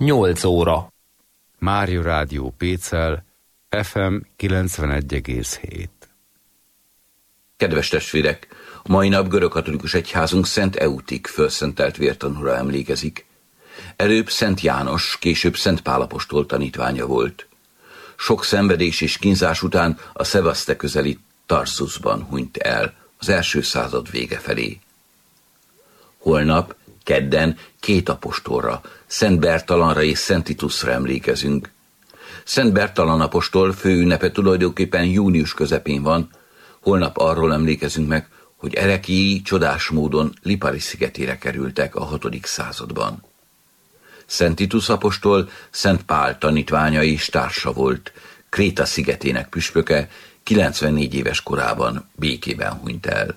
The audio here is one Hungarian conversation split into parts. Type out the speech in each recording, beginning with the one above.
8 óra. Mária Rádió Pécel, FM 91,7. Kedves testvérek, mai nap görögkatolikus egyházunk Szent Eutik fölszentelt vértanúra emlékezik. Előbb Szent János, később Szent Pál apostol tanítványa volt. Sok szenvedés és kínzás után a Szevaszte közeli Tarszusban hunyt el, az első század vége felé. Holnap, kedden 2 apostolra, Szent Bertalanra és Szent Titusra emlékezünk. Szent Bertalan apostol főünnepe tulajdonképpen június közepén van. Holnap arról emlékezünk meg, hogy ereklyéi csodás módon Lipari szigetére kerültek a 6. században. Szent Titus apostol Szent Pál tanítványa és társa volt, Kréta szigetének püspöke, 94 éves korában békében hunyt el.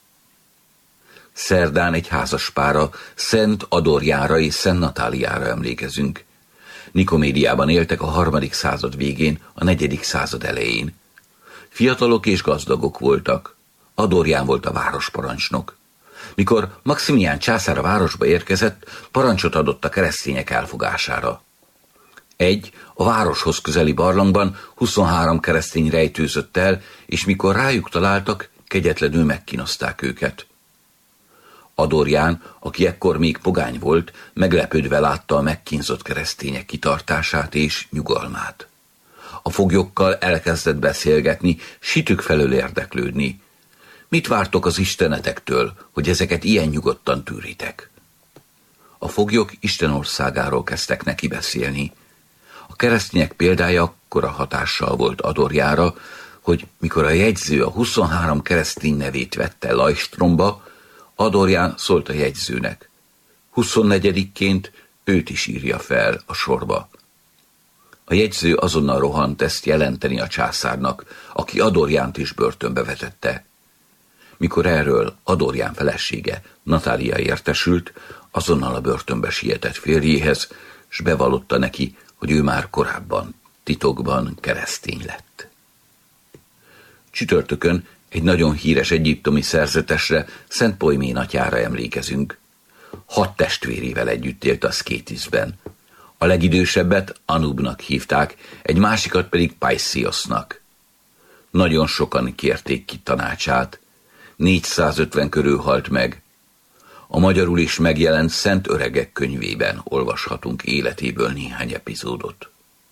Szerdán egy házaspára, Szent Adorjára és Szent Natáliára emlékezünk. Nikomédiában éltek a 3. század végén, a 4. század elején. Fiatalok és gazdagok voltak. Adorján volt a városparancsnok. Mikor Maximián császár a városba érkezett, parancsot adott a keresztények elfogására. A városhoz közeli barlangban 23 keresztény rejtőzött el, és mikor rájuk találtak, kegyetlenül megkínozták őket. Adorján, aki ekkor még pogány volt, meglepődve látta a megkínzott keresztények kitartását és nyugalmát. A foglyokkal elkezdett beszélgetni, sitük felől érdeklődni. Mit vártok az istenetektől, hogy ezeket ilyen nyugodtan tűritek? A foglyok Isten országáról kezdtek neki beszélni. A keresztények példája akkora hatással volt Adorjára, hogy mikor a jegyző a 23 keresztény nevét vette Lajstromba, Adorján szólt a jegyzőnek: 24-ként őt is írja fel a sorba. A jegyző azonnal rohant ezt jelenteni a császárnak, aki Adorjánt is börtönbe vetette. Mikor erről Adorján felesége, Natália értesült, azonnal a börtönbe sietett férjéhez, s bevallotta neki, hogy ő már korábban, titokban keresztény lett. Csütörtökön egy nagyon híres egyiptomi szerzetesre, Szent Poimén atyára emlékezünk. 6 testvérével együtt élt a Szkétiszben. A legidősebbet Anubnak hívták, egy másikat pedig Paisiosnak. Nagyon sokan kérték ki tanácsát. 450 körül halt meg. A magyarul is megjelent Szent Öregek könyvében olvashatunk életéből néhány epizódot.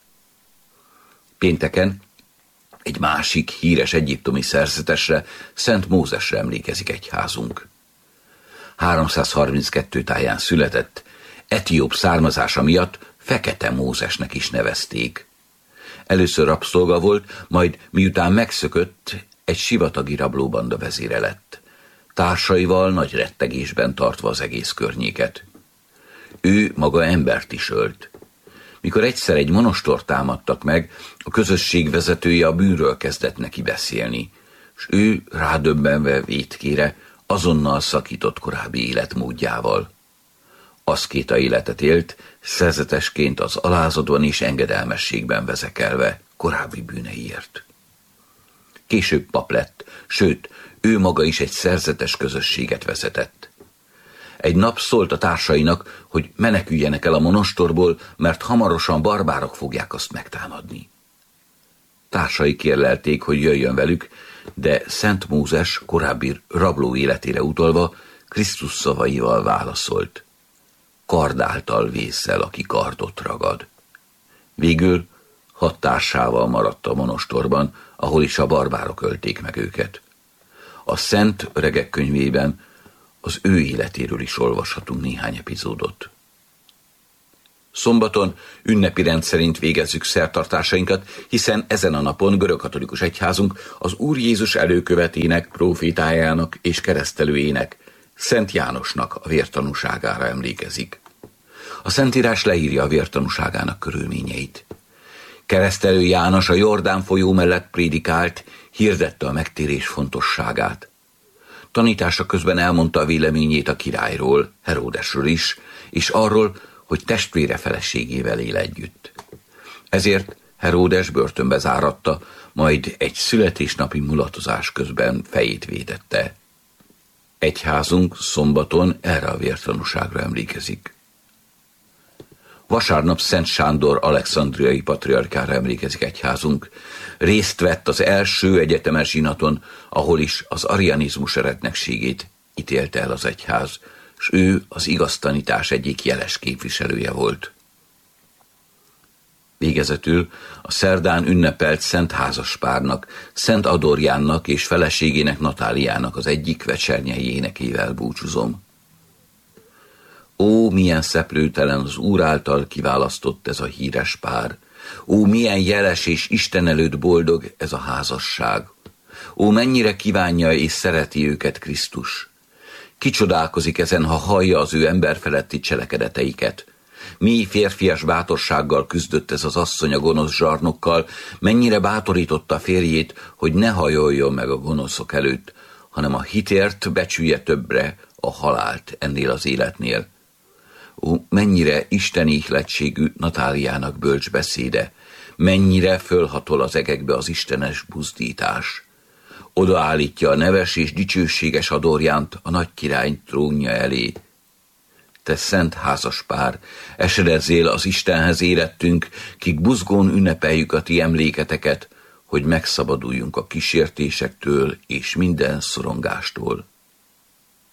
Pénteken egy másik híres egyiptomi szerzetesre, Szent Mózesre emlékezik egyházunk. 332 táján született, etióp származása miatt Fekete Mózesnek is nevezték. Először rabszolga volt, majd miután megszökött, egy sivatagi rablóbanda vezére lett, társaival nagy rettegésben tartva az egész környéket. Ő maga embert is ölt. Mikor egyszer egy monostort támadtak meg, a közösség vezetője a bűnről kezdett neki beszélni, s ő rádöbbenve vétkére azonnal szakított korábbi életmódjával. Aszkéta életet élt, szerzetesként az alázatban és engedelmességben vezekelve korábbi bűneiért. Később pap lett, sőt, ő maga is egy szerzetes közösséget vezetett. Egy nap szólt a társainak, hogy meneküljenek el a monostorból, mert hamarosan barbárok fogják azt megtámadni. Társai kérlelték, hogy jöjjön velük, de Szent Mózes korábbi rabló életére utalva Krisztus szavaival válaszolt: kard által vészel, aki kardot ragad. Végül 6 társával maradt a monostorban, ahol is a barbárok ölték meg őket. A Szent Öregek könyvében az ő életéről is olvashatunk néhány epizódot. Szombaton ünnepi rend szerint végezzük szertartásainkat, hiszen ezen a napon görögkatolikus egyházunk az Úr Jézus előkövetének, prófétájának és keresztelőjének, Szent Jánosnak a vértanúságára emlékezik. A Szentírás leírja a vértanúságának körülményeit. Keresztelő János a Jordán folyó mellett prédikált, hirdette a megtérés fontosságát. Tanítása közben elmondta a véleményét a királyról, Heródesről is, és arról, hogy testvére feleségével él együtt. Ezért Heródes börtönbe záratta, majd egy születésnapi mulatozás közben fejét védette. Egyházunk szombaton erre a vértanúságra emlékezik. Vasárnap Szent Sándor alexandriai patriarkára emlékezik egyházunk. Részt vett az első egyetemes zsinaton, ahol is az arianizmus eretnekségét ítélte el az egyház, s ő az igaz tanítás egyik jeles képviselője volt. Végezetül a szerdán ünnepelt Szent Házaspárnak, Szent Adorjánnak és feleségének Natáliának az egyik vecsernyei énekével búcsúzom. Ó, milyen szeplőtelen az Úr által kiválasztott ez a híres pár! Ó, milyen jeles és Isten előtt boldog ez a házasság! Ó, mennyire kívánja és szereti őket Krisztus! Kicsodálkozik ezen, ha hallja az ő emberfeletti cselekedeteiket. Mi férfias bátorsággal küzdött ez az asszony a gonosz zsarnokkal, mennyire bátorította férjét, hogy ne hajoljon meg a gonoszok előtt, hanem a hitért becsülje többre a halált ennél az életnél. Ó, mennyire isteni ihletségű Natáliának bölcs beszéde, mennyire fölhatol az egekbe az istenes buzdítás. Odaállítja a neves és dicsőséges Adorjánt a nagy király trónja elé. Te szent házaspár, esedezzél az Istenhez érettünk, kik buzgón ünnepeljük a ti emléketeket, hogy megszabaduljunk a kísértésektől és minden szorongástól.